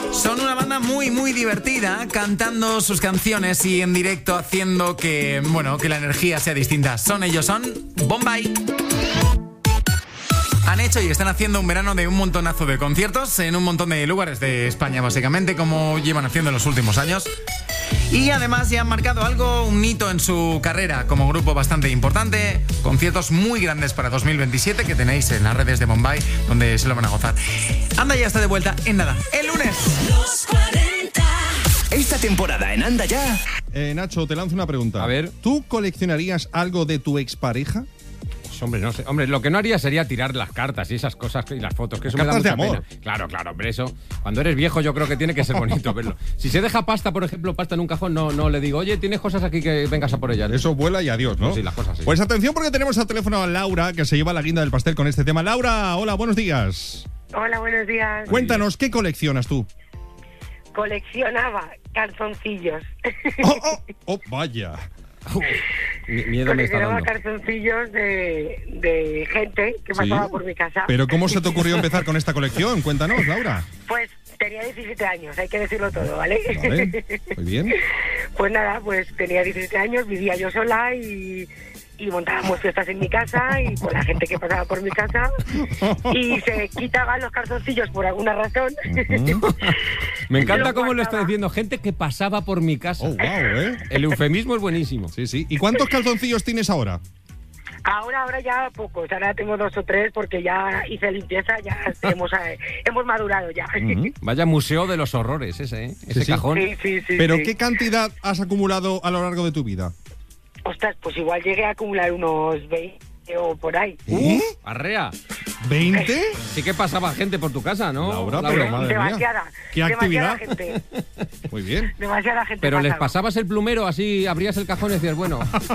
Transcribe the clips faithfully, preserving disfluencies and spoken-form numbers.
Son una banda muy, muy divertida, cantando sus canciones y en directo haciendo que, bueno, que la energía sea distinta. Son ellos, son Bombay. Han hecho y están haciendo un verano de un montonazo de conciertos en un montón de lugares de España, básicamente, como llevan haciendo en los últimos años. Y además ya han marcado algo, un hito en su carrera como grupo bastante importante. Conciertos muy grandes para dos mil veintisiete que tenéis en las redes de Bombay, donde se lo van a gozar. Anda ya está de vuelta en nada, el lunes. Los cuarenta. Esta temporada en Anda Ya. Eh, Nacho, te lanzo una pregunta. A ver. ¿Tú coleccionarías algo de tu expareja? Hombre, no sé. Hombre, lo que no haría sería tirar las cartas y esas cosas y las fotos, que eso me da Cartas de mucha amor. pena. Claro, claro, hombre, eso. Cuando eres viejo yo creo que tiene que ser bonito verlo. Si se deja pasta, por ejemplo, pasta en un cajón, no, no le digo, oye, tienes cosas aquí que vengas a por ellas. Eso vuela y adiós, ¿no? Pues sí, las cosas sí. Pues atención porque tenemos al teléfono a Laura, que se lleva la guinda del pastel con este tema. Laura, hola, buenos días. Hola, buenos días. Cuéntanos, ¿qué coleccionas tú? Coleccionaba calzoncillos. ¡Oh, oh, oh, vaya! Mi- Miedo me está Coleccionaba dando. calzoncillos de, de gente que ¿Sí? pasaba por mi casa. ¿Pero cómo se te ocurrió empezar con esta colección? Cuéntanos, Laura. Pues tenía diecisiete años, hay que decirlo todo, ¿vale? Vale, muy bien. Pues nada, pues tenía diecisiete años, vivía yo sola y, y montábamos fiestas en mi casa y con la gente que pasaba por mi casa y se quitaban los calzoncillos por alguna razón. Me encanta Lo cómo lo está guardaba. diciendo. Gente que pasaba por mi casa. Oh, wow, ¿eh? El eufemismo es buenísimo. Sí, sí. ¿Y cuántos calzoncillos tienes ahora? Ahora, ahora ya pocos, ahora tengo dos o tres porque ya hice limpieza, ya hemos, eh, hemos madurado ya. Ujú. Vaya museo de los horrores ese, ¿eh? Ese Sí, sí. cajón. Sí, sí, sí. ¿Pero sí. qué cantidad has acumulado a lo largo de tu vida? Ostras, pues igual llegué a acumular unos veinte o por ahí. ¿Eh? Arrea. ¿veinte? Sí que pasaba gente por tu casa, ¿no? Laura, pero madre mía. Demasiada. ¿Qué demasiada actividad? gente. Muy bien. Demasiada gente. Pero les pasaba. pasabas el plumero, así abrías el cajón y decías, bueno,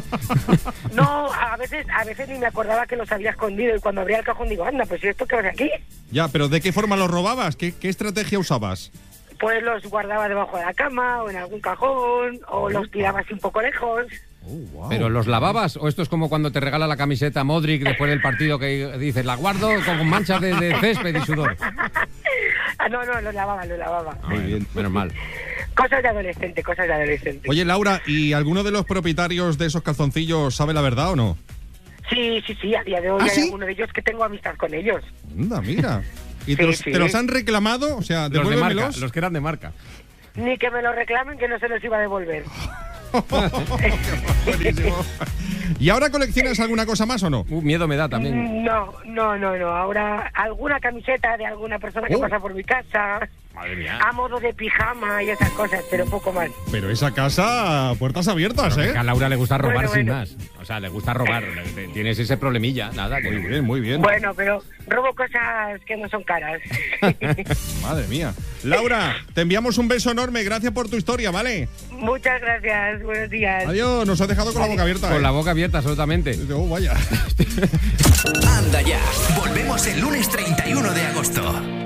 No, a veces, a veces ni me acordaba que los había escondido y cuando abría el cajón digo, anda, pues ¿y esto qué hace aquí? Ya, pero ¿de qué forma los robabas? ¿Qué, qué estrategia usabas? Pues los guardaba debajo de la cama o en algún cajón o los tiraba así un poco lejos. Oh, wow. ¿pero los lavabas? ¿O esto es como cuando te regala la camiseta Modric después del partido que dices, la guardo con manchas de, de césped y sudor? Ah, no, no, los lavaba, los lavaba. Muy bien, menos mal. Cosas de adolescente, cosas de adolescente. Oye, Laura, ¿y alguno de los propietarios de esos calzoncillos sabe la verdad o no? Sí, sí, sí, a día de hoy ¿Ah, hay sí? alguno de ellos que tengo amistad con ellos. Anda, mira. ¿Y te, Sí, los, sí. te los han reclamado? O sea, Los de marca, devuélvemelos. los que eran de marca. Ni que me lo reclamen que no se los iba a devolver. Buenísimo. ¿Y ahora coleccionas alguna cosa más o no? Uh, miedo me da también. No, no, no, no. Ahora alguna camiseta de alguna persona que Oh. pasa por mi casa, Madre mía. a modo de pijama y esas cosas, pero poco más. Pero esa casa, puertas abiertas, Que ¿eh? a Laura le gusta robar Bueno, sin bueno. más. O sea, le gusta robar. Le- Tienes ese problemilla, nada. Que... Muy bien, muy bien. Bueno, pero robo cosas que no son caras. Madre mía. Laura, te enviamos un beso enorme. Gracias por tu historia, ¿vale? Muchas gracias, buenos días. Adiós, nos has dejado con la boca abierta. Con ¿eh? la boca abierta, absolutamente. Oh, vaya. Anda Ya. Volvemos el lunes treinta y uno de agosto.